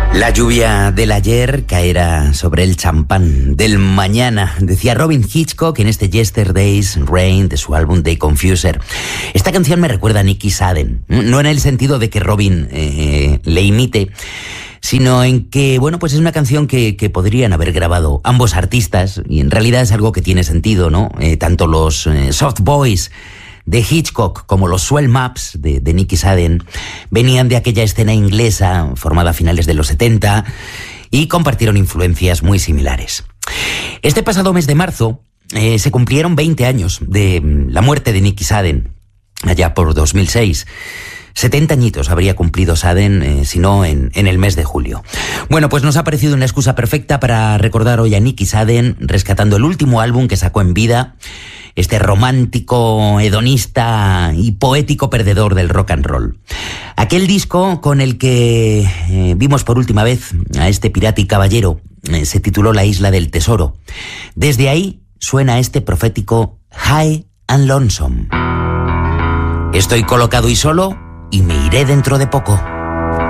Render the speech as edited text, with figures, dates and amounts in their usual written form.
La lluvia del ayer caerá sobre el champán del mañana, decía Robin Hitchcock en este Yesterday's Rain de su álbum The Confuser. Esta canción me recuerda a Nikki Sadden, no en el sentido de que Robin le imite, sino en que, bueno, pues es una canción que podrían haber grabado ambos artistas, y en realidad es algo que tiene sentido, ¿no? Tanto los Soft Boys de Hitchcock como los Swell Maps de Nikki Sadden venían de aquella escena inglesa formada a finales de los 70 y compartieron influencias muy similares. Este pasado mes de marzo se cumplieron 20 años de la muerte de Nikki Sadden, allá por 2006. 70 añitos habría cumplido Sadden, si no en el mes de julio. Bueno, pues nos ha parecido una excusa perfecta para recordar hoy a Nikki Sadden, rescatando el último álbum que sacó en vida, este romántico, hedonista y poético perdedor del rock and roll. Aquel disco con el que vimos por última vez a este pirata y caballero se tituló La Isla del Tesoro. Desde ahí suena este profético High and Lonesome. Estoy colocado y solo, y me iré dentro de poco.